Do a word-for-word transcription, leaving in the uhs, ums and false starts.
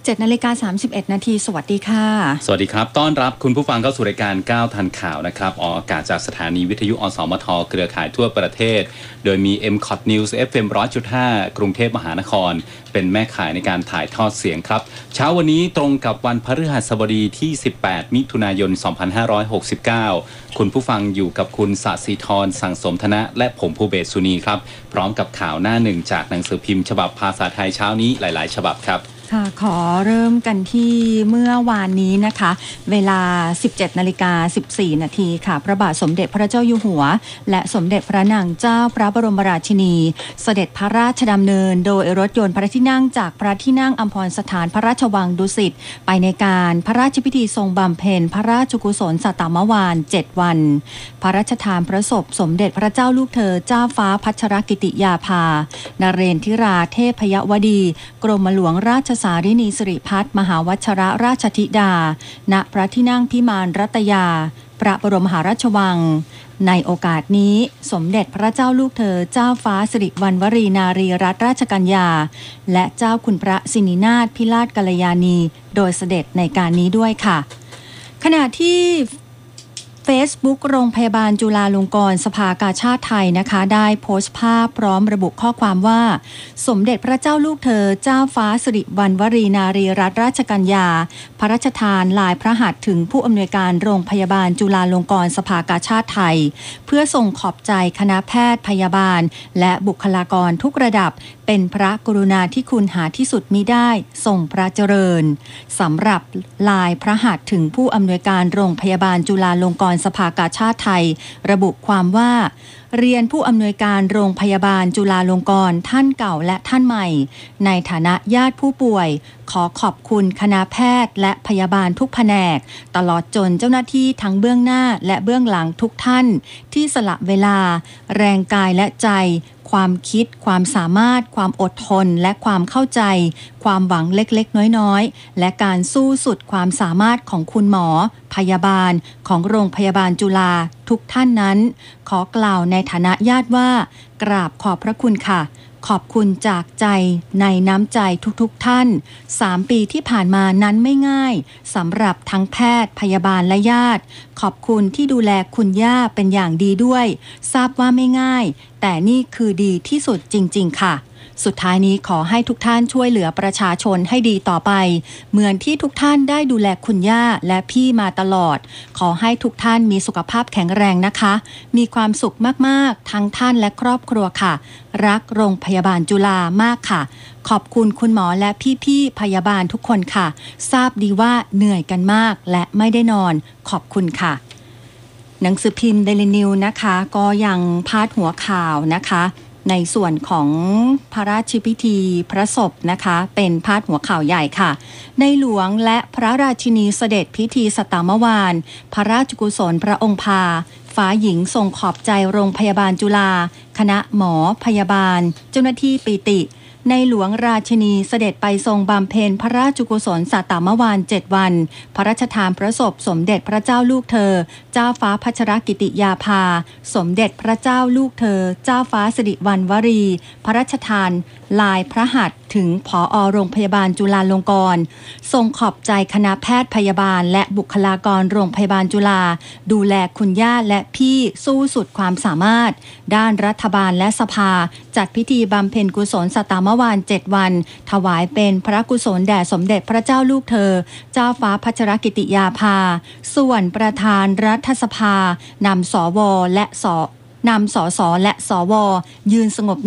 เจ็ดนาฬิกาสามสิบเอ็ดนาทีสวัสดีค่ะสวัสดีครับต้อนรับคุณผู้ฟังเข้าสู่รายการก้าวทันข่าวนะครับออกอากาศจากสถานีวิทยุอสมทเครือข่ายทั่วประเทศโดยมี เอ็ม คอท News เอฟ เอ็ม หนึ่งร้อยจุดห้า กรุงเทพมหานครเป็นแม่ข่ายในการถ่ายทอดเสียงครับเช้าวันนี้ตรงกับวันพฤหัสบดีที่สิบแปดมิถุนายนสองพันห้าร้อยหกสิบเก้าคุณผู้ฟังอยู่กับคุณศศิธรสังสมธนะและผมภูเบศสุนีครับพร้อมกับข่าวหน้าหนึ่งจากหนังสือพิมพ์ฉบับภาษาไทยเช้านี้หลายๆฉบับครับค่ะขอเริ่มกันที่เมื่อวานนี้นะคะเวลา สิบเจ็ดนาฬิกาสิบสี่นาทีค่ะพระบาทสมเด็จพระเจ้าอยู่หัวและสมเด็จพระนางเจ้าพระบรมราชินีเสด็จพระราชดำเนินโดยรถยนต์พระที่นั่งจากพระที่นั่งอัมพรสถานพระราชวังดุสิตไปในการพระราชพิธีทรงบำเพ็ญพระราชกุศลสัตตมวานเจ็ดวันพระราชทานพระศพสมเด็จพระเจ้าลูกเธอเจ้าฟ้าพัชรกิติยาภานเรนทิราเทพยวดีกรมหลวงราชสารินีสิริพัฒน์มหาวัชรราชธิดาณพระที่นั่งพิมานรัตยาพระบรมมหาราชวังในโอกาสนี้สมเด็จพระเจ้าลูกเธอเจ้าฟ้าสิริวัณวรีนารีรัตนราชกัญญาและเจ้าคุณพระสินินาถพิราชกัลยาณีโดยเสด็จในการนี้ด้วยค่ะขณะที่Facebook โรงพยาบาลจุฬาลงกรณ์สภากาชาดไทยนะคะได้โพสต์ภาพพร้อมระบุข้อความว่าสมเด็จพระเจ้าลูกเธอเจ้าฟ้าสิริวัณวรีนารีรัตนราชกัญญาพระราชทานลายพระหัตถ์ถึงผู้อำนวยการโรงพยาบาลจุฬาลงกรณ์สภากาชาดไทยเพื่อส่งขอบใจคณะแพทย์พยาบาลและบุคลากรทุกระดับเป็นพระกรุณาธิคุณหาที่สุดมิได้ทรงพระเจริญสำหรับลายพระหัตถ์ถึงผู้อำนวยการโรงพยาบาลจุฬาลงกรณ์สภากาชาดไทยระบุความว่าเรียนผู้อำนวยการโรงพยาบาลจุฬาลงกรณ์ท่านเก่าและท่านใหม่ในฐานะญาติผู้ป่วยขอขอบคุณคณะแพทย์และพยาบาลทุกแผนกตลอดจนเจ้าหน้าที่ทั้งเบื้องหน้าและเบื้องหลังทุกท่านที่สละเวลาแรงกายและใจความคิดความสามารถความอดทนและความเข้าใจความหวังเล็กๆน้อยๆและการสู้สุดความสามารถของคุณหมอพยาบาลของโรงพยาบาลจุฬาทุกท่านนั้นขอกล่าวในฐานะญาติว่ากราบขอบพระคุณค่ะขอบคุณจากใจในน้ำใจทุกๆท่านสามปีที่ผ่านมานั้นไม่ง่ายสำหรับทั้งแพทย์พยาบาลและญาติขอบคุณที่ดูแลคุณย่าเป็นอย่างดีด้วยทราบว่าไม่ง่ายแต่นี่คือดีที่สุดจริงๆค่ะสุดท้ายนี้ขอให้ทุกท่านช่วยเหลือประชาชนให้ดีต่อไปเหมือนที่ทุกท่านได้ดูแลคุณย่าและพี่มาตลอดขอให้ทุกท่านมีสุขภาพแข็งแรงนะคะมีความสุขมากๆทั้งท่านและครอบครัวค่ะรักโรงพยาบาลจุฬามากค่ะขอบคุณคุณหมอและพี่ๆพยาบาลทุกคนค่ะทราบดีว่าเหนื่อยกันมากและไม่ได้นอนขอบคุณค่ะหนังสือพิมพ์ Daily News นะคะก็ยังพาดหัวข่าวนะคะในส่วนของพระราชพิธีพระศพนะคะเป็นพาดหัวข่าวใหญ่ค่ะในหลวงและพระราชินีเสด็จพิธีสัตตมวานพระราชกุศลพระองค์พาฟ้าหญิงทรงขอบใจโรงพยาบาลจุฬาคณะหมอพยาบาลเจ้าหน้าที่ปิติในหลวงราชินีเสด็จไปทรงบำเพ็ญพระราชกุศลสัตตมวานเจ็ดวันพระราชทานพระศพสมเด็จพระเจ้าลูกเธอเจ้าฟ้าพัชรกิติยาภาสมเด็จพระเจ้าลูกเธอเจ้าฟ้าสิริวัณวรีพระราชทานลายพระหัตถ์ถึงผอ.โรงพยาบาลจุฬาลงกรณ์ทรงขอบใจคณะแพทย์พยาบาลและบุคลากรโรงพยาบาลจุฬาดูแลคุณย่าและพี่สู้สุดความสามารถด้านรัฐบาลและสภาจัดพิธีบำเพ็ญกุศลสัตตมวานเจ็ดวันถวายเป็นพระกุศลแด่สมเด็จพระเจ้าลูกเธอเจ้าฟ้าพัชรกิติยาภาส่วนประธานรัฐสภานำสวและสนำสสและสวยืนสงบ